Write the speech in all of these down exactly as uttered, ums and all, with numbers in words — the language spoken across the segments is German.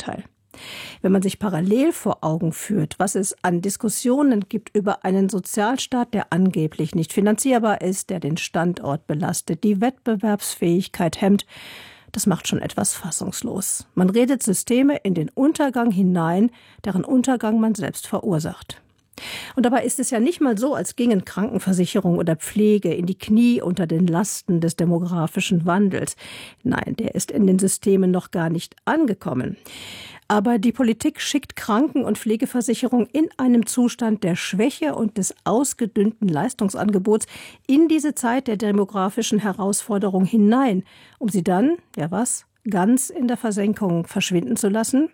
Gegenteil. Wenn man sich parallel vor Augen führt, was es an Diskussionen gibt über einen Sozialstaat, der angeblich nicht finanzierbar ist, der den Standort belastet, die Wettbewerbsfähigkeit hemmt, das macht schon etwas fassungslos. Man redet Systeme in den Untergang hinein, deren Untergang man selbst verursacht. Und dabei ist es ja nicht mal so, als gingen Krankenversicherung oder Pflege in die Knie unter den Lasten des demografischen Wandels. Nein, der ist in den Systemen noch gar nicht angekommen. Aber die Politik schickt Kranken- und Pflegeversicherung in einem Zustand der Schwäche und des ausgedünnten Leistungsangebots in diese Zeit der demografischen Herausforderung hinein, um sie dann, ja was, ganz in der Versenkung verschwinden zu lassen?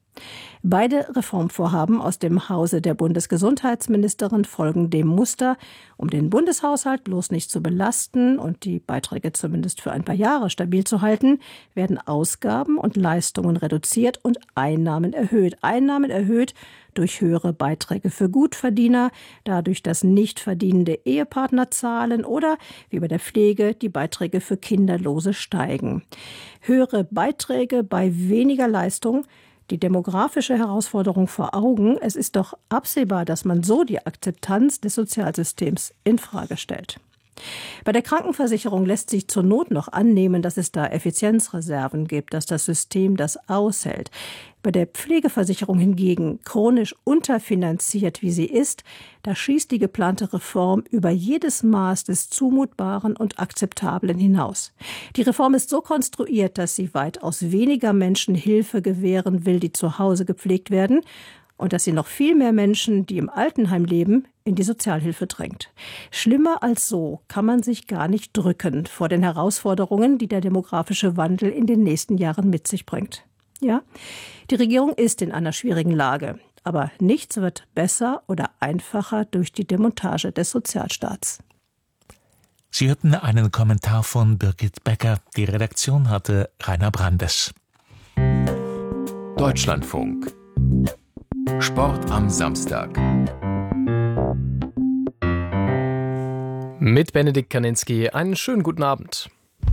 Beide Reformvorhaben aus dem Hause der Bundesgesundheitsministerin folgen dem Muster, um den Bundeshaushalt bloß nicht zu belasten und die Beiträge zumindest für ein paar Jahre stabil zu halten, werden Ausgaben und Leistungen reduziert und Einnahmen erhöht. Einnahmen erhöht durch höhere Beiträge für Gutverdiener, dadurch, dass nicht verdienende Ehepartner zahlen oder, wie bei der Pflege, die Beiträge für Kinderlose steigen. Höhere Beiträge bei weniger Leistung, die demografische Herausforderung vor Augen. Es ist doch absehbar, dass man so die Akzeptanz des Sozialsystems infrage stellt. Bei der Krankenversicherung lässt sich zur Not noch annehmen, dass es da Effizienzreserven gibt, dass das System das aushält. Bei der Pflegeversicherung hingegen, chronisch unterfinanziert wie sie ist, da schießt die geplante Reform über jedes Maß des Zumutbaren und Akzeptablen hinaus. Die Reform ist so konstruiert, dass sie weitaus weniger Menschen Hilfe gewähren will, die zu Hause gepflegt werden, und dass sie noch viel mehr Menschen, die im Altenheim leben, in die Sozialhilfe drängt. Schlimmer als so kann man sich gar nicht drücken vor den Herausforderungen, die der demografische Wandel in den nächsten Jahren mit sich bringt. Ja, die Regierung ist in einer schwierigen Lage, aber nichts wird besser oder einfacher durch die Demontage des Sozialstaats. Sie hörten einen Kommentar von Birgit Becker. Die Redaktion hatte Rainer Brandes. Deutschlandfunk. Sport am Samstag. Mit Benedikt Kaninski einen schönen guten Abend.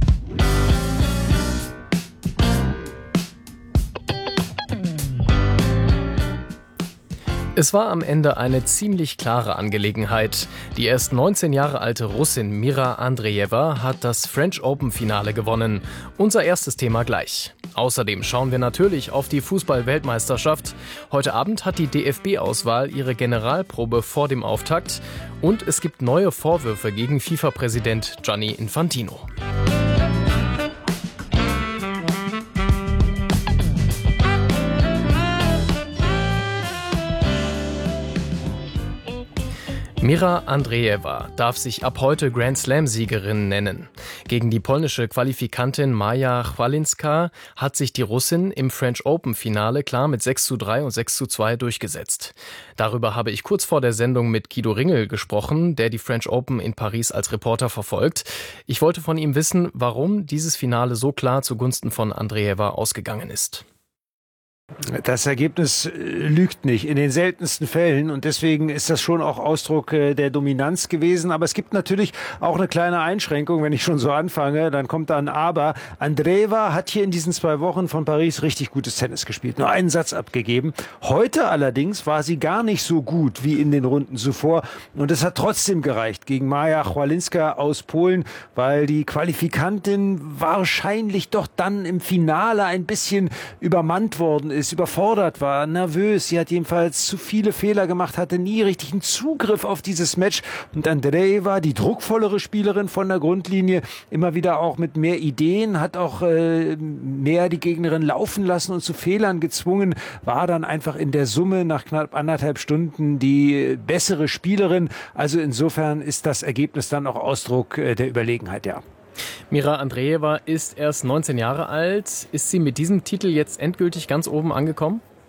Es war am Ende eine ziemlich klare Angelegenheit. Die erst neunzehn Jahre alte Russin Mira Andreeva hat das French Open-Finale gewonnen. Unser erstes Thema gleich. Außerdem schauen wir natürlich auf die Fußball-Weltmeisterschaft. Heute Abend hat die D F B-Auswahl ihre Generalprobe vor dem Auftakt. Und es gibt neue Vorwürfe gegen FIFA-Präsident Gianni Infantino. Mira Andreeva darf sich ab heute Grand Slam-Siegerin nennen. Gegen die polnische Qualifikantin Maja Chwalinska hat sich die Russin im French Open-Finale klar mit sechs zu drei und sechs zu zwei durchgesetzt. Darüber habe ich kurz vor der Sendung mit Guido Ringel gesprochen, der die French Open in Paris als Reporter verfolgt. Ich wollte von ihm wissen, warum dieses Finale so klar zugunsten von Andreeva ausgegangen ist. Das Ergebnis lügt nicht in den seltensten Fällen und deswegen ist das schon auch Ausdruck der Dominanz gewesen. Aber es gibt natürlich auch eine kleine Einschränkung, wenn ich schon so anfange, dann kommt da ein Aber. Andreeva hat hier in diesen zwei Wochen von Paris richtig gutes Tennis gespielt, nur einen Satz abgegeben. Heute allerdings war sie gar nicht so gut wie in den Runden zuvor und es hat trotzdem gereicht gegen Maja Chwalinska aus Polen, weil die Qualifikantin wahrscheinlich doch dann im Finale ein bisschen übermannt worden ist. Ist, überfordert war, nervös. Sie hat jedenfalls zu viele Fehler gemacht, hatte nie richtigen Zugriff auf dieses Match. Und Andreeva, die druckvollere Spielerin von der Grundlinie, immer wieder auch mit mehr Ideen, hat auch äh, mehr die Gegnerin laufen lassen und zu Fehlern gezwungen, war dann einfach in der Summe nach knapp anderthalb Stunden die bessere Spielerin. Also insofern ist das Ergebnis dann auch Ausdruck äh, der Überlegenheit, ja. Mira Andreeva ist erst neunzehn Jahre alt. Ist sie mit diesem Titel jetzt endgültig ganz oben angekommen?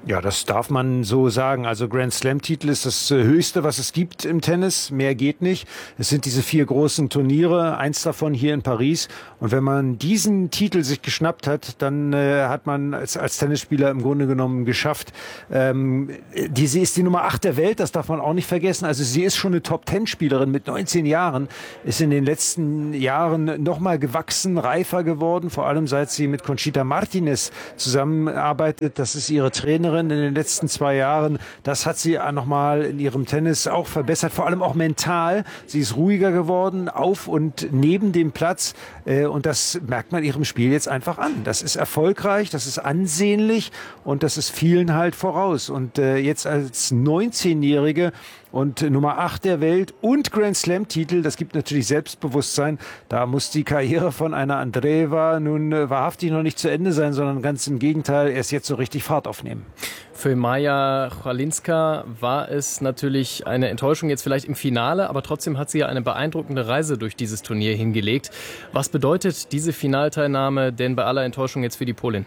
Ja, das darf man so sagen. Also Grand Slam-Titel ist das Höchste, was es gibt im Tennis. Mehr geht nicht. Es sind diese vier großen Turniere, eins davon hier in Paris. Und wenn man diesen Titel sich geschnappt hat, dann äh, hat man als, als Tennisspieler im Grunde genommen geschafft. Ähm, die, sie ist die Nummer acht der Welt, das darf man auch nicht vergessen. Also sie ist schon eine Top-Ten-Spielerin mit neunzehn Jahren, ist in den letzten Jahren nochmal gewachsen, reifer geworden, vor allem seit sie mit Conchita Martinez zusammenarbeitet. Das ist ihre Trainerin in den letzten zwei Jahren. Das hat sie nochmal in ihrem Tennis auch verbessert, vor allem auch mental. Sie ist ruhiger geworden, auf und neben dem Platz. Und das merkt man ihrem Spiel jetzt einfach an. Das ist erfolgreich, das ist ansehnlich und das ist vielen halt voraus. Und jetzt als neunzehnjährige und Nummer acht der Welt und Grand Slam-Titel, das gibt natürlich Selbstbewusstsein. Da muss die Karriere von einer Andreeva nun äh, wahrhaftig noch nicht zu Ende sein, sondern ganz im Gegenteil, erst jetzt so richtig Fahrt aufnehmen. Für Maja Chwalinska war es natürlich eine Enttäuschung jetzt vielleicht im Finale, aber trotzdem hat sie ja eine beeindruckende Reise durch dieses Turnier hingelegt. Was bedeutet diese Finalteilnahme denn bei aller Enttäuschung jetzt für die Polin?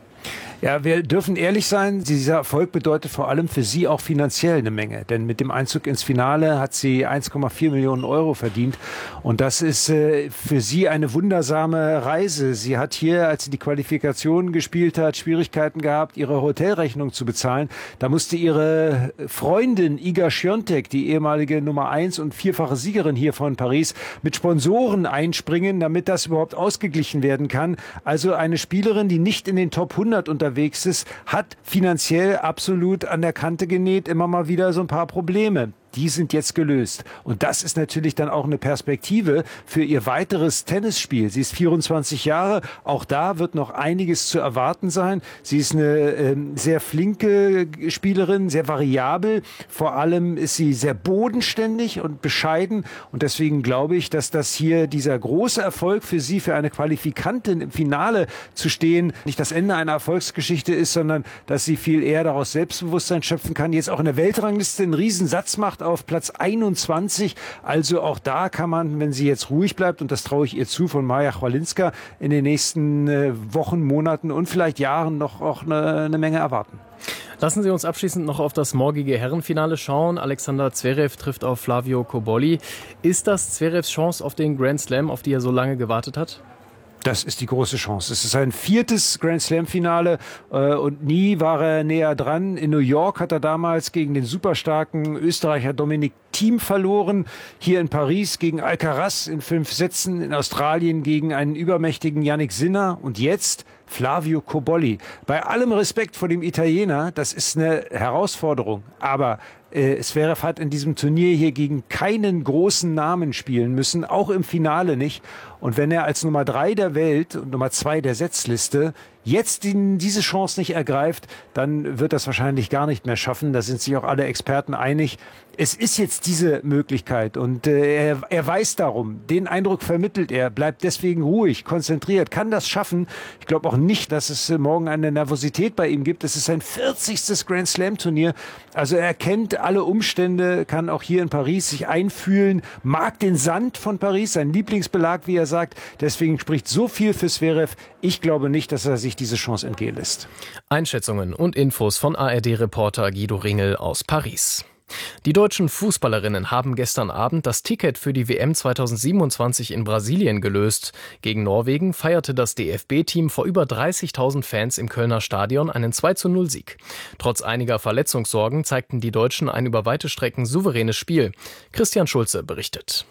Ja, wir dürfen ehrlich sein, dieser Erfolg bedeutet vor allem für sie auch finanziell eine Menge. Denn mit dem Einzug ins Finale hat sie eins Komma vier Millionen Euro verdient. Und das ist äh, für sie eine wundersame Reise. Sie hat hier, als sie die Qualifikation gespielt hat, Schwierigkeiten gehabt, ihre Hotelrechnung zu bezahlen. Da musste ihre Freundin Iga Świątek, die ehemalige Nummer eins und vierfache Siegerin hier von Paris, mit Sponsoren einspringen, damit das überhaupt ausgeglichen werden kann. Also eine Spielerin, die nicht in den Top hundert unterwegs ist, hat finanziell absolut an der Kante genäht, immer mal wieder so ein paar Probleme. Die sind jetzt gelöst. Und das ist natürlich dann auch eine Perspektive für ihr weiteres Tennisspiel. Sie ist vierundzwanzig Jahre. Auch da wird noch einiges zu erwarten sein. Sie ist eine äh, sehr flinke Spielerin, sehr variabel. Vor allem ist sie sehr bodenständig und bescheiden. Und deswegen glaube ich, dass das hier dieser große Erfolg für sie, für eine Qualifikantin im Finale zu stehen, nicht das Ende einer Erfolgsgeschichte ist, sondern dass sie viel eher daraus Selbstbewusstsein schöpfen kann. Jetzt auch in der Weltrangliste einen Riesensatz macht auf Platz einundzwanzig. Also auch da kann man, wenn sie jetzt ruhig bleibt, und das traue ich ihr zu, von Maja Chwalinska in den nächsten äh, Wochen, Monaten und vielleicht Jahren noch auch eine, eine Menge erwarten. Lassen Sie uns abschließend noch auf das morgige Herrenfinale schauen. Alexander Zverev trifft auf Flavio Cobolli. Ist das Zverevs Chance auf den Grand Slam, auf die er so lange gewartet hat? Das ist die große Chance. Es ist ein viertes Grand Slam-Finale äh, und nie war er näher dran. In New York hat er damals gegen den superstarken Österreicher Dominik Thiem verloren. Hier in Paris gegen Alcaraz in fünf Sätzen. In Australien gegen einen übermächtigen Jannik Sinner. Und jetzt Flavio Cobolli. Bei allem Respekt vor dem Italiener, das ist eine Herausforderung. Aber äh, Zverev hat in diesem Turnier hier gegen keinen großen Namen spielen müssen, auch im Finale nicht. Und wenn er als Nummer drei der Welt und Nummer zwei der Setzliste jetzt die, diese Chance nicht ergreift, dann wird das wahrscheinlich gar nicht mehr schaffen. Da sind sich auch alle Experten einig. Es ist jetzt diese Möglichkeit und äh, er, er weiß darum. Den Eindruck vermittelt er, bleibt deswegen ruhig, konzentriert, kann das schaffen. Ich glaube auch nicht, dass es äh, morgen eine Nervosität bei ihm gibt. Es ist sein vierzigstes Grand Slam Turnier. Also er kennt alle Umstände, kann auch hier in Paris sich einfühlen, mag den Sand von Paris, sein Lieblingsbelag, wie er sagt. Deswegen spricht so viel für Zverev. Ich glaube nicht, dass er sich diese Chance entgehen lässt. Einschätzungen und Infos von A R D-Reporter Guido Ringel aus Paris. Die deutschen Fußballerinnen haben gestern Abend das Ticket für die W M zweitausendsiebenundzwanzig in Brasilien gelöst. Gegen Norwegen feierte das D F B-Team vor über dreißigtausend Fans im Kölner Stadion einen zwei zu null Sieg. Trotz einiger Verletzungssorgen zeigten die Deutschen ein über weite Strecken souveränes Spiel. Christian Schulze berichtet.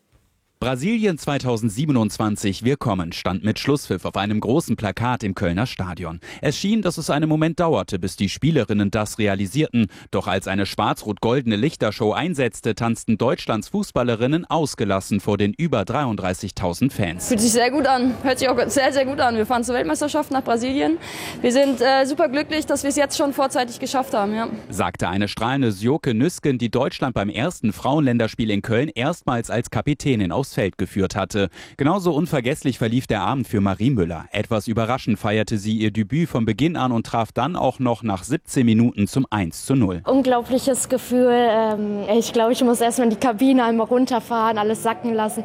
Brasilien zweitausendsiebenundzwanzig, wir kommen, stand mit Schlusspfiff auf einem großen Plakat im Kölner Stadion. Es schien, dass es einen Moment dauerte, bis die Spielerinnen das realisierten. Doch als eine schwarz-rot-goldene Lichtershow einsetzte, tanzten Deutschlands Fußballerinnen ausgelassen vor den über dreiunddreißigtausend Fans. Fühlt sich sehr gut an, hört sich auch sehr, sehr gut an. Wir fahren zur Weltmeisterschaft nach Brasilien. Wir sind äh, super glücklich, dass wir es jetzt schon vorzeitig geschafft haben. Ja. Sagte eine strahlende Sjoke Nüsken, die Deutschland beim ersten Frauenländerspiel in Köln erstmals als Kapitänin aufs Feld geführt hatte. Genauso unvergesslich verlief der Abend für Marie Müller. Etwas überraschend feierte sie ihr Debüt von Beginn an und traf dann auch noch nach siebzehn Minuten zum eins zu null. Unglaubliches Gefühl. Ich glaube, ich muss erstmal in die Kabine einmal runterfahren, alles sacken lassen.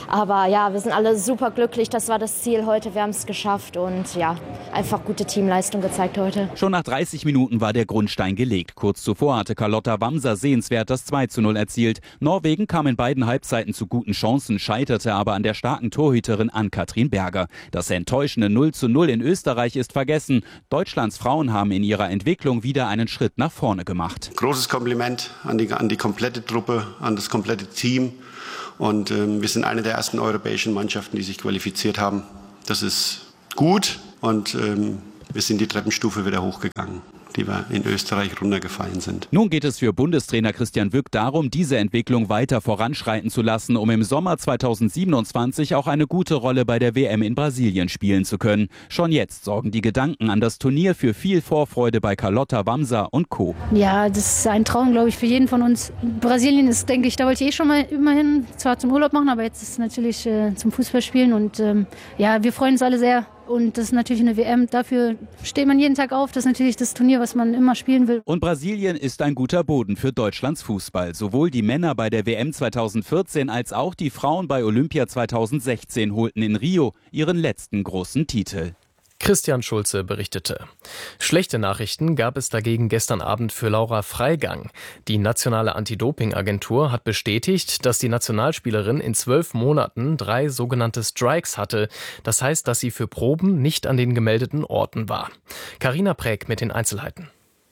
Aber ja, wir sind alle super glücklich. Das war das Ziel heute. Wir haben es geschafft und ja, einfach gute Teamleistung gezeigt heute. Schon nach dreißig Minuten war der Grundstein gelegt. Kurz zuvor hatte Carlotta Wamser sehenswert das zwei zu null erzielt. Norwegen kam in beiden Halbzeiten zu guten Chancen, scheiterte aber an der starken Torhüterin Ann-Kathrin Berger. Das enttäuschende null zu null in Österreich ist vergessen. Deutschlands Frauen haben in ihrer Entwicklung wieder einen Schritt nach vorne gemacht. Großes Kompliment an die, an die komplette Truppe, an das komplette Team. Und ähm, wir sind eine der ersten europäischen Mannschaften, die sich qualifiziert haben. Das ist gut und ähm, wir sind die Treppenstufe wieder hochgegangen, die wir in Österreich runtergefallen sind. Nun geht es für Bundestrainer Christian Wück darum, diese Entwicklung weiter voranschreiten zu lassen, um im Sommer zweitausendsiebenundzwanzig auch eine gute Rolle bei der W M in Brasilien spielen zu können. Schon jetzt sorgen die Gedanken an das Turnier für viel Vorfreude bei Carlotta Wamser und Co. Ja, das ist ein Traum, glaube ich, für jeden von uns. Brasilien ist, denke ich, da wollte ich eh schon mal immerhin, zwar zum Urlaub machen, aber jetzt ist es natürlich äh, zum Fußballspielen. Und ähm, ja, wir freuen uns alle sehr. Und das ist natürlich eine W M, dafür steht man jeden Tag auf. Das ist natürlich das Turnier, was man immer spielen will. Und Brasilien ist ein guter Boden für Deutschlands Fußball. Sowohl die Männer bei der W M zweitausendvierzehn als auch die Frauen bei Olympia zweitausendsechzehn holten in Rio ihren letzten großen Titel. Christian Schulze berichtete. Schlechte Nachrichten gab es dagegen gestern Abend für Laura Freigang. Die nationale Anti-Doping-Agentur hat bestätigt, dass die Nationalspielerin in zwölf Monaten drei sogenannte Strikes hatte. Das heißt, dass sie für Proben nicht an den gemeldeten Orten war. Carina Präg mit den Einzelheiten.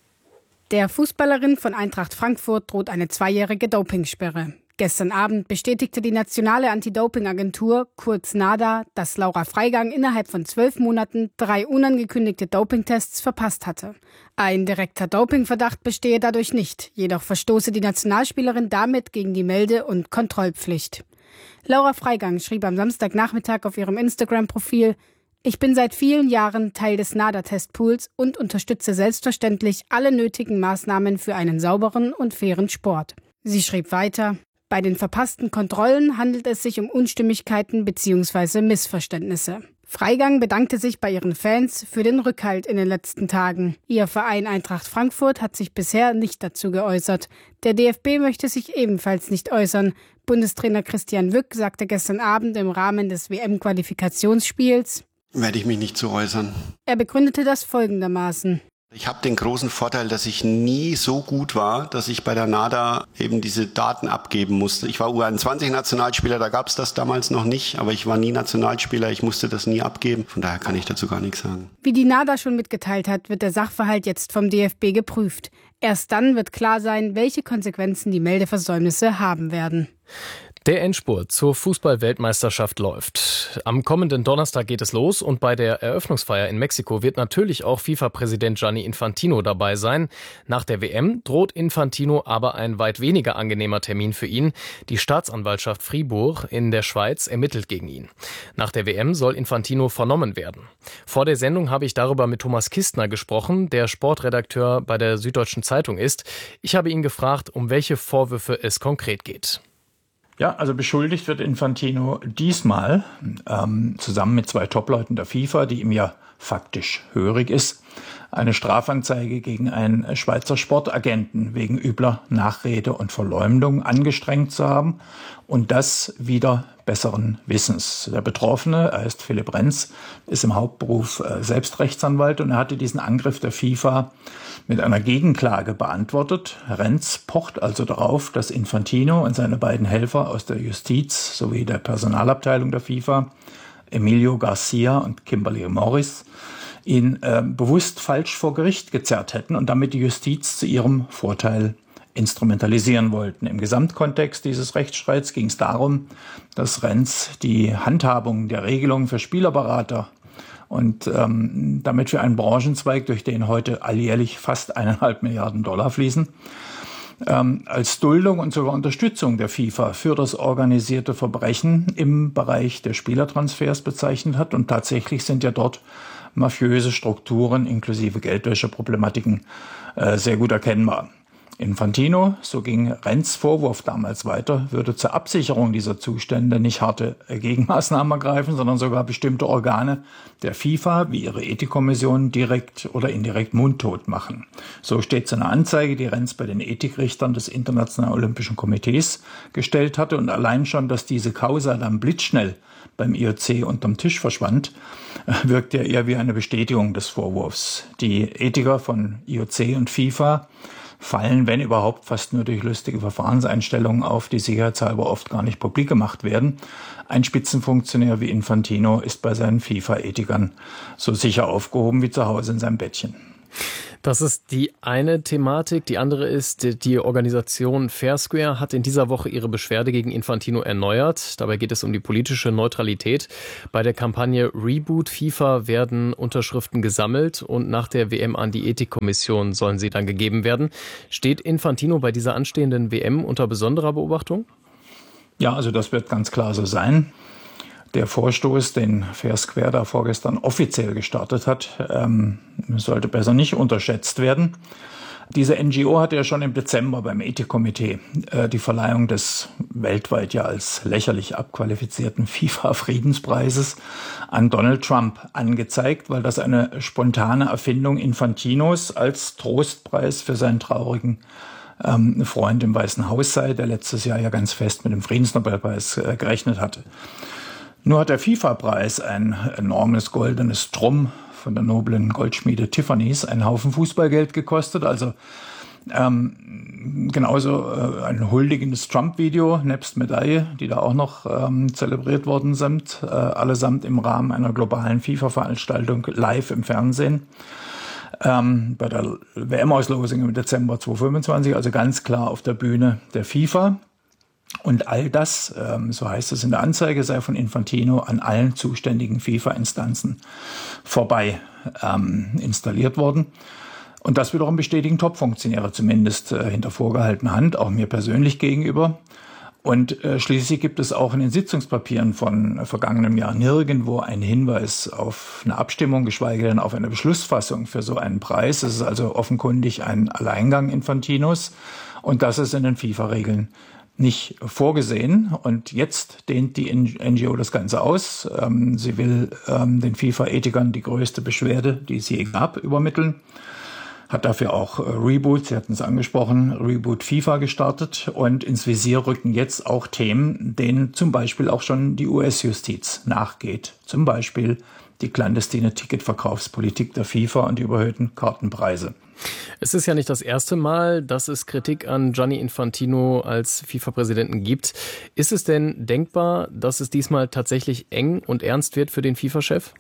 Der Fußballerin von Eintracht Frankfurt droht eine zweijährige Dopingsperre. Gestern Abend bestätigte die nationale Anti-Doping-Agentur, kurz NADA, dass Laura Freigang innerhalb von zwölf Monaten drei unangekündigte Dopingtests verpasst hatte. Ein direkter Dopingverdacht bestehe dadurch nicht, jedoch verstoße die Nationalspielerin damit gegen die Melde- und Kontrollpflicht. Laura Freigang schrieb am Samstagnachmittag auf ihrem Instagram-Profil: Ich bin seit vielen Jahren Teil des NADA-Testpools und unterstütze selbstverständlich alle nötigen Maßnahmen für einen sauberen und fairen Sport. Sie schrieb weiter: Bei den verpassten Kontrollen handelt es sich um Unstimmigkeiten bzw. Missverständnisse. Freigang bedankte sich bei ihren Fans für den Rückhalt in den letzten Tagen. Ihr Verein Eintracht Frankfurt hat sich bisher nicht dazu geäußert. Der D F B möchte sich ebenfalls nicht äußern. Bundestrainer Christian Wück sagte gestern Abend im Rahmen des W M-Qualifikationsspiels: Werde ich mich nicht zu äußern. Er begründete das folgendermaßen: Ich habe den großen Vorteil, dass ich nie so gut war, dass ich bei der NADA eben diese Daten abgeben musste. Ich war U einundzwanzig-Nationalspieler, da gab es das damals noch nicht, aber ich war nie Nationalspieler, ich musste das nie abgeben. Von daher kann ich dazu gar nichts sagen. Wie die NADA schon mitgeteilt hat, wird der Sachverhalt jetzt vom D F B geprüft. Erst dann wird klar sein, welche Konsequenzen die Meldeversäumnisse haben werden. Der Endspurt zur Fußball-Weltmeisterschaft läuft. Am kommenden Donnerstag geht es los und bei der Eröffnungsfeier in Mexiko wird natürlich auch FIFA-Präsident Gianni Infantino dabei sein. Nach der W M droht Infantino aber ein weit weniger angenehmer Termin für ihn. Die Staatsanwaltschaft Fribourg in der Schweiz ermittelt gegen ihn. Nach der W M soll Infantino vernommen werden. Vor der Sendung habe ich darüber mit Thomas Kistner gesprochen, der Sportredakteur bei der Süddeutschen Zeitung ist. Ich habe ihn gefragt, um welche Vorwürfe es konkret geht. Ja, also beschuldigt wird Infantino diesmal ähm, zusammen mit zwei Topleuten der FIFA, die ihm ja faktisch hörig ist, eine Strafanzeige gegen einen Schweizer Sportagenten wegen übler Nachrede und Verleumdung angestrengt zu haben und das wieder besseren Wissens. Der Betroffene, er heißt Philipp Renz, ist im Hauptberuf äh, selbst Rechtsanwalt und er hatte diesen Angriff der FIFA mit einer Gegenklage beantwortet. Renz pocht also darauf, dass Infantino und seine beiden Helfer aus der Justiz sowie der Personalabteilung der FIFA, Emilio Garcia und Kimberly Morris, ihn äh, bewusst falsch vor Gericht gezerrt hätten und damit die Justiz zu ihrem Vorteil instrumentalisieren wollten. Im Gesamtkontext dieses Rechtsstreits ging es darum, dass Renz die Handhabung der Regelungen für Spielerberater und ähm, damit für einen Branchenzweig, durch den heute alljährlich fast eineinhalb Milliarden Dollar fließen, ähm, als Duldung und sogar Unterstützung der FIFA für das organisierte Verbrechen im Bereich der Spielertransfers bezeichnet hat. Und tatsächlich sind ja dort mafiöse Strukturen inklusive Geldwäscheproblematiken äh, sehr gut erkennbar. Infantino, so ging Renz Vorwurf damals weiter, würde zur Absicherung dieser Zustände nicht harte Gegenmaßnahmen ergreifen, sondern sogar bestimmte Organe der FIFA, wie ihre Ethikkommission, direkt oder indirekt mundtot machen. So steht es in einer Anzeige, die Renz bei den Ethikrichtern des Internationalen Olympischen Komitees gestellt hatte. Und allein schon, dass diese Causa dann blitzschnell beim I O C unterm Tisch verschwand, wirkt ja eher wie eine Bestätigung des Vorwurfs. Die Ethiker von I O C und FIFA fallen, wenn überhaupt, fast nur durch lustige Verfahrenseinstellungen auf, die sicherheitshalber oft gar nicht publik gemacht werden. Ein Spitzenfunktionär wie Infantino ist bei seinen FIFA-Ethikern so sicher aufgehoben wie zu Hause in seinem Bettchen. Das ist die eine Thematik. Die andere ist, die Organisation Fair Square hat in dieser Woche ihre Beschwerde gegen Infantino erneuert. Dabei geht es um die politische Neutralität. Bei der Kampagne Reboot FIFA werden Unterschriften gesammelt und nach der W M an die Ethikkommission sollen sie dann gegeben werden. Steht Infantino bei dieser anstehenden W M unter besonderer Beobachtung? Ja, also das wird ganz klar so sein. Der Vorstoß, den Fair Square da vorgestern offiziell gestartet hat, ähm, sollte besser nicht unterschätzt werden. Diese N G O hatte ja schon im Dezember beim Ethikkomitee äh, die Verleihung des weltweit ja als lächerlich abqualifizierten FIFA-Friedenspreises an Donald Trump angezeigt, weil das eine spontane Erfindung Infantinos als Trostpreis für seinen traurigen ähm, Freund im Weißen Haus sei, der letztes Jahr ja ganz fest mit dem Friedensnobelpreis äh, gerechnet hatte. Nur hat der FIFA-Preis, ein enormes goldenes Drum von der noblen Goldschmiede Tiffany's, einen Haufen Fußballgeld gekostet. Also ähm, genauso äh, ein huldigendes Trump-Video nebst Medaille, die da auch noch ähm, zelebriert worden sind, äh, allesamt im Rahmen einer globalen FIFA-Veranstaltung live im Fernsehen. Ähm, bei der W M-Auslosung im Dezember zweitausendfünfundzwanzig, also ganz klar auf der Bühne der FIFA. Und all das, ähm, so heißt es in der Anzeige, sei von Infantino an allen zuständigen FIFA-Instanzen vorbei ähm, installiert worden. Und das wiederum bestätigen Top-Funktionäre zumindest äh, hinter vorgehaltener Hand, auch mir persönlich gegenüber. Und äh, schließlich gibt es auch in den Sitzungspapieren von äh, vergangenem Jahr nirgendwo einen Hinweis auf eine Abstimmung, geschweige denn auf eine Beschlussfassung für so einen Preis. Es ist also offenkundig ein Alleingang Infantinos. Und das ist in den FIFA-Regeln nicht vorgesehen. Und jetzt dehnt die N G O das Ganze aus. Ähm, sie will ähm, den FIFA-Ethikern die größte Beschwerde, die es je gab, übermitteln. Hat dafür auch äh, Reboot, Sie hatten es angesprochen, Reboot FIFA gestartet. Und ins Visier rücken jetzt auch Themen, denen zum Beispiel auch schon die U S-Justiz nachgeht. Zum Beispiel die clandestine Ticketverkaufspolitik der FIFA und die überhöhten Kartenpreise. Es ist ja nicht das erste Mal, dass es Kritik an Gianni Infantino als FIFA-Präsidenten gibt. Ist es denn denkbar, dass es diesmal tatsächlich eng und ernst wird für den FIFA-Chef?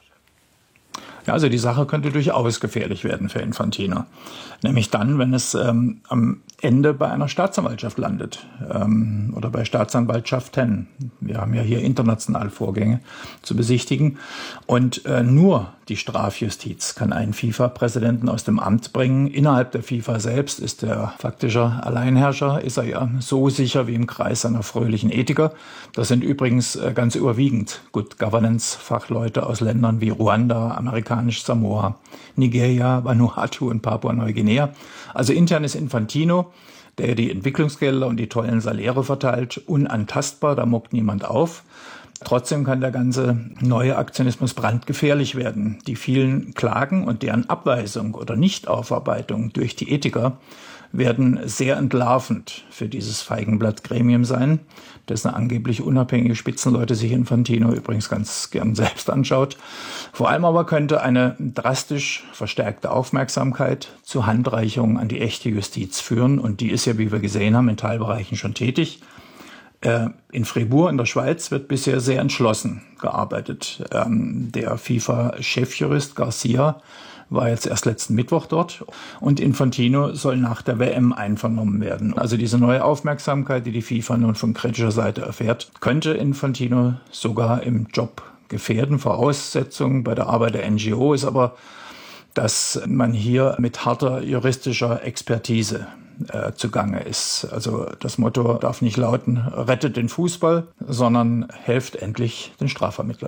Ja, also die Sache könnte durchaus gefährlich werden für Infantino. Nämlich dann, wenn es ähm, am Ende bei einer Staatsanwaltschaft landet ähm, oder bei Staatsanwaltschaften. Wir haben ja hier international Vorgänge zu besichtigen. Und äh, nur die Strafjustiz kann einen FIFA-Präsidenten aus dem Amt bringen. Innerhalb der FIFA selbst ist der faktische Alleinherrscher, ist er ja so sicher wie im Kreis seiner fröhlichen Ethiker. Das sind übrigens äh, ganz überwiegend Good Governance-Fachleute aus Ländern wie Ruanda, amerikanisch Samoa, Nigeria, Vanuatu und Papua-Neuguinea. Also intern ist Infantino, der die Entwicklungsgelder und die tollen Saläre verteilt, unantastbar, da muckt niemand auf. Trotzdem kann der ganze neue Aktionismus brandgefährlich werden. Die vielen Klagen und deren Abweisung oder Nichtaufarbeitung durch die Ethiker werden sehr entlarvend für dieses Feigenblatt-Gremium sein, dessen angeblich unabhängige Spitzenleute sich Infantino übrigens ganz gern selbst anschaut. Vor allem aber könnte eine drastisch verstärkte Aufmerksamkeit zu Handreichungen an die echte Justiz führen. Und die ist ja, wie wir gesehen haben, in Teilbereichen schon tätig. In Fribourg in der Schweiz wird bisher sehr entschlossen gearbeitet. Der FIFA-Chefjurist Garcia war jetzt erst letzten Mittwoch dort und Infantino soll nach der W M einvernommen werden. Also diese neue Aufmerksamkeit, die die FIFA nun von kritischer Seite erfährt, könnte Infantino sogar im Job gefährden. Voraussetzung bei der Arbeit der N G O ist aber, dass man hier mit harter juristischer Expertise äh, zugange ist. Also das Motto darf nicht lauten, rettet den Fußball, sondern helft endlich den Strafvermittlern.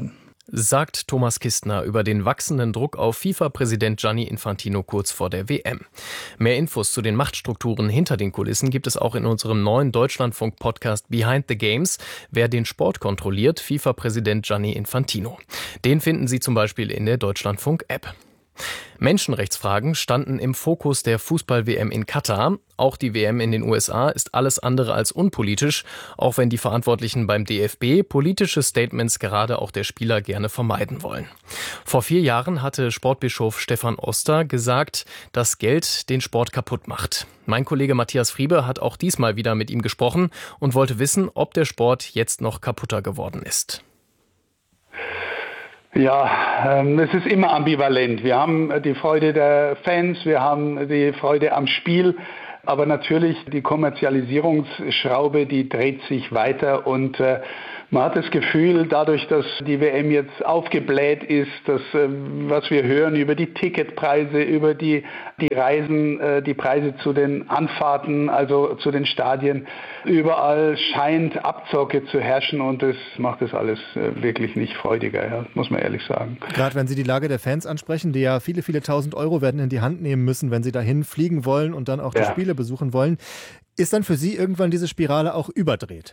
sagt Thomas Kistner über den wachsenden Druck auf FIFA-Präsident Gianni Infantino kurz vor der W M. Mehr Infos zu den Machtstrukturen hinter den Kulissen gibt es auch in unserem neuen Deutschlandfunk-Podcast Behind the Games. Wer den Sport kontrolliert, FIFA-Präsident Gianni Infantino. Den finden Sie zum Beispiel in der Deutschlandfunk-App. Menschenrechtsfragen standen im Fokus der Fußball-W M in Katar. Auch die W M in den U S A ist alles andere als unpolitisch, auch wenn die Verantwortlichen beim D F B politische Statements gerade auch der Spieler gerne vermeiden wollen. Vor vier Jahren hatte Sportbischof Stefan Oster gesagt, dass Geld den Sport kaputt macht. Mein Kollege Matthias Friebe hat auch diesmal wieder mit ihm gesprochen und wollte wissen, ob der Sport jetzt noch kaputter geworden ist. Ja, ähm, es ist immer ambivalent. Wir haben die Freude der Fans, wir haben die Freude am Spiel, aber natürlich die Kommerzialisierungsschraube, die dreht sich weiter und äh, man hat das Gefühl, dadurch, dass die W M jetzt aufgebläht ist, dass äh, was wir hören über die Ticketpreise, über die, die Reisen, äh, die Preise zu den Anfahrten, also zu den Stadien, überall scheint Abzocke zu herrschen und das macht das alles äh, wirklich nicht freudiger, ja, muss man ehrlich sagen. Gerade wenn Sie die Lage der Fans ansprechen, die ja viele, viele tausend Euro werden in die Hand nehmen müssen, wenn sie dahin fliegen wollen und dann auch die ja. Spiele besuchen wollen, ist dann für Sie irgendwann diese Spirale auch überdreht?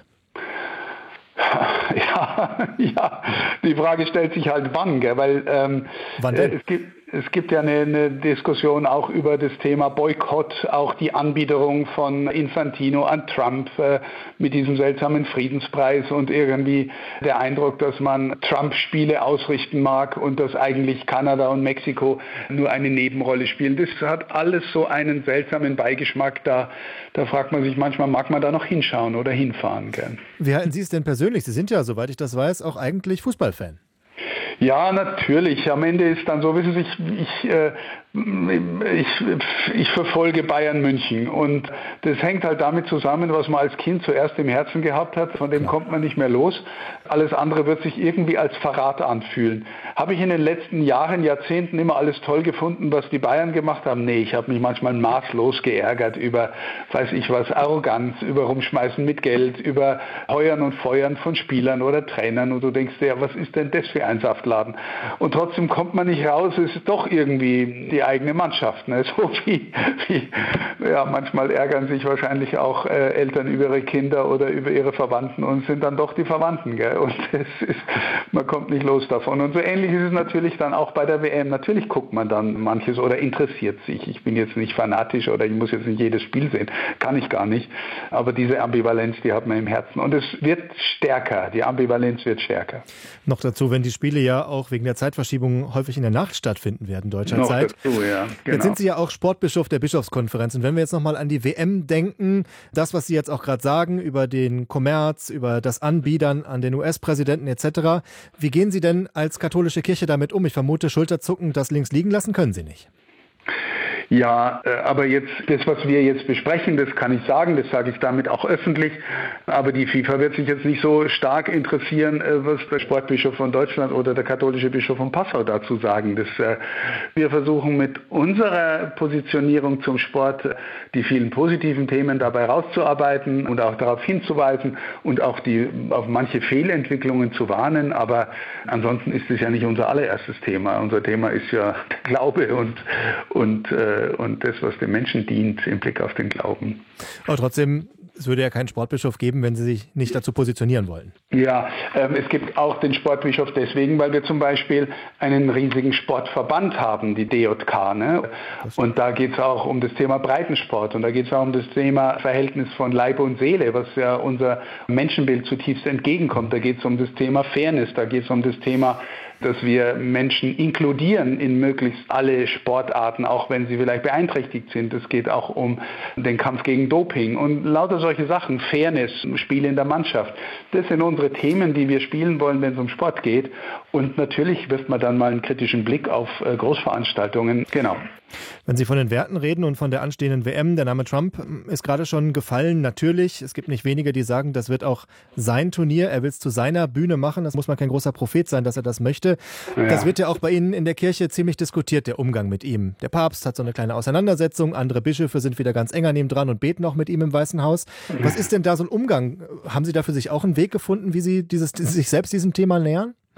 Ja, ja, die Frage stellt sich halt wann, gell? Weil ähm, wann denn? Äh, es gibt es gibt ja eine, eine Diskussion auch über das Thema Boykott, auch die Anbiederung von Infantino an Trump äh, mit diesem seltsamen Friedenspreis und irgendwie der Eindruck, dass man Trump-Spiele ausrichten mag und dass eigentlich Kanada und Mexiko nur eine Nebenrolle spielen. Das hat alles so einen seltsamen Beigeschmack, da, da fragt man sich manchmal, mag man da noch hinschauen oder hinfahren gern. Wie halten Sie es denn persönlich? Sie sind ja, soweit ich das weiß, auch eigentlich Fußballfan. Ja, natürlich. Am Ende ist dann so, wissen Sie, ich, ich, äh, ich, ich verfolge Bayern München und das hängt halt damit zusammen, was man als Kind zuerst im Herzen gehabt hat, von dem ja. kommt man nicht mehr los. Alles andere wird sich irgendwie als Verrat anfühlen. Habe ich in den letzten Jahren, Jahrzehnten immer alles toll gefunden, was die Bayern gemacht haben? Nee, ich habe mich manchmal maßlos geärgert über, weiß ich was, Arroganz, über Rumschmeißen mit Geld, über Heuern und Feuern von Spielern oder Trainern und du denkst dir, ja, was ist denn das für ein Saftladen? Und trotzdem kommt man nicht raus, es ist doch irgendwie die eigene Mannschaft. Ne? So wie, wie ja, manchmal ärgern sich wahrscheinlich auch äh, Eltern über ihre Kinder oder über ihre Verwandten und sind dann doch die Verwandten. Gell? Und es ist, man kommt nicht los davon. Und so ähnlich ist es natürlich dann auch bei der W M. Natürlich guckt man dann manches oder interessiert sich. Ich bin jetzt nicht fanatisch oder ich muss jetzt nicht jedes Spiel sehen. Kann ich gar nicht. Aber diese Ambivalenz, die hat man im Herzen. Und es wird stärker. Die Ambivalenz wird stärker. Noch dazu, wenn die Spiele ja auch wegen der Zeitverschiebung häufig in der Nacht stattfinden werden, deutscher Noch Zeit. Dazu, ja, genau. Jetzt sind Sie ja auch Sportbischof der Bischofskonferenz. Und wenn wir jetzt nochmal an die W M denken, das, was Sie jetzt auch gerade sagen über den Kommerz, über das Anbiedern an den U S-Präsidenten et cetera. Wie gehen Sie denn als katholische Kirche damit um? Ich vermute, Schulterzucken, das links liegen lassen können Sie nicht. Ja, aber jetzt, das, was wir jetzt besprechen, das kann ich sagen, das sage ich damit auch öffentlich, aber die FIFA wird sich jetzt nicht so stark interessieren, was der Sportbischof von Deutschland oder der katholische Bischof von Passau dazu sagen. Das, wir versuchen mit unserer Positionierung zum Sport die vielen positiven Themen dabei rauszuarbeiten und auch darauf hinzuweisen und auch die, auf manche Fehlentwicklungen zu warnen, aber ansonsten ist es ja nicht unser allererstes Thema. Unser Thema ist ja der Glaube und, und und das, was den Menschen dient, im Blick auf den Glauben. Aber trotzdem, es würde ja keinen Sportbischof geben, wenn Sie sich nicht dazu positionieren wollen. Ja, ähm, es gibt auch den Sportbischof deswegen, weil wir zum Beispiel einen riesigen Sportverband haben, die D J K. Ne? Und da geht es auch um das Thema Breitensport und da geht es auch um das Thema Verhältnis von Leib und Seele, was ja unser Menschenbild zutiefst entgegenkommt. Da geht es um das Thema Fairness, da geht es um das Thema, dass wir Menschen inkludieren in möglichst alle Sportarten, auch wenn sie vielleicht beeinträchtigt sind. Es geht auch um den Kampf gegen Doping und lauter solche Sachen, Fairness, Spiele in der Mannschaft. Das sind unsere Themen, die wir spielen wollen, wenn es um Sport geht. Und natürlich wirft man dann mal einen kritischen Blick auf Großveranstaltungen. Genau. Wenn Sie von den Werten reden und von der anstehenden W M, der Name Trump ist gerade schon gefallen. Natürlich, es gibt nicht wenige, die sagen, das wird auch sein Turnier. Er will es zu seiner Bühne machen. Das muss man kein großer Prophet sein, dass er das möchte. Ja. Das wird ja auch bei Ihnen in der Kirche ziemlich diskutiert, der Umgang mit ihm. Der Papst hat so eine kleine Auseinandersetzung. Andere Bischöfe sind wieder ganz eng an ihm dran und beten auch mit ihm im Weißen Haus. Was ist denn da so ein Umgang? Haben Sie da für sich auch einen Weg gefunden, wie Sie dieses, sich selbst diesem Thema nähern?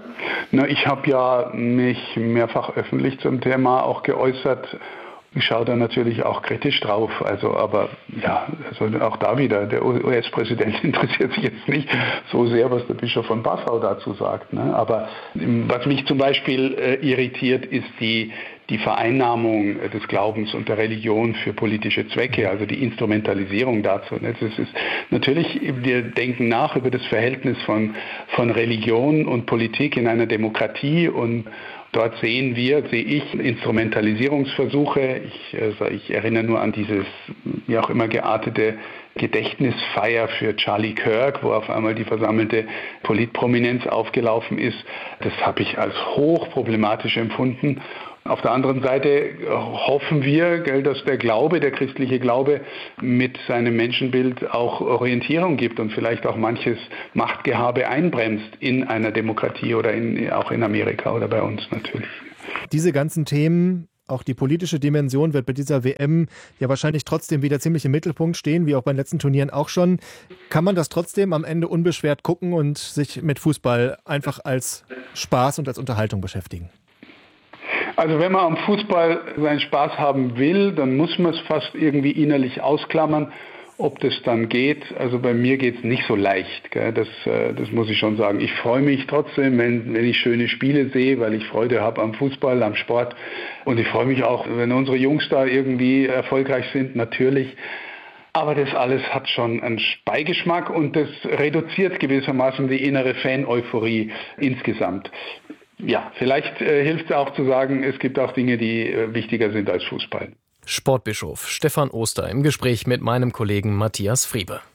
Na, ich habe ja mich mehrfach öffentlich zum Thema auch geäußert. Ich schaue da natürlich auch kritisch drauf, also aber ja, also auch da wieder, der U S-Präsident interessiert sich jetzt nicht so sehr, was der Bischof von Passau dazu sagt. Ne? Aber was mich zum Beispiel äh, irritiert, ist die, die Vereinnahmung des Glaubens und der Religion für politische Zwecke, also die Instrumentalisierung dazu. Ne? Das ist natürlich, wir denken nach über das Verhältnis von, von Religion und Politik in einer Demokratie und dort sehen wir, sehe ich, Instrumentalisierungsversuche. Ich, also ich erinnere nur an dieses, wie auch immer geartete Gedächtnisfeier für Charlie Kirk, wo auf einmal die versammelte Politprominenz aufgelaufen ist. Das habe ich als hochproblematisch empfunden. Auf der anderen Seite hoffen wir, dass der Glaube, der christliche Glaube mit seinem Menschenbild auch Orientierung gibt und vielleicht auch manches Machtgehabe einbremst in einer Demokratie oder in, auch in Amerika oder bei uns natürlich. Diese ganzen Themen, auch die politische Dimension, wird bei dieser W M ja wahrscheinlich trotzdem wieder ziemlich im Mittelpunkt stehen, wie auch bei den letzten Turnieren auch schon. Kann man das trotzdem am Ende unbeschwert gucken und sich mit Fußball einfach als Spaß und als Unterhaltung beschäftigen? Also wenn man am Fußball seinen Spaß haben will, dann muss man es fast irgendwie innerlich ausklammern, ob das dann geht. Also bei mir geht es nicht so leicht, gell? Das, das muss ich schon sagen. Ich freue mich trotzdem, wenn, wenn ich schöne Spiele sehe, weil ich Freude habe am Fußball, am Sport. Und ich freue mich auch, wenn unsere Jungs da irgendwie erfolgreich sind, natürlich. Aber das alles hat schon einen Beigeschmack und das reduziert gewissermaßen die innere Fan-Euphorie insgesamt. Ja, vielleicht äh, hilft es auch zu sagen, es gibt auch Dinge, die äh, wichtiger sind als Fußball. Sportbischof Stefan Oster im Gespräch mit meinem Kollegen Matthias Friebe.